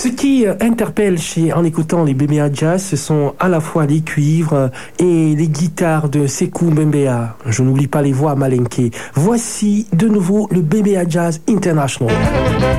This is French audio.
Ce qui interpelle en écoutant les BBA Jazz, ce sont à la fois les cuivres et les guitares de Sekou Mbembeya. Je n'oublie pas les voix malinquées. Voici de nouveau le BBA Jazz International.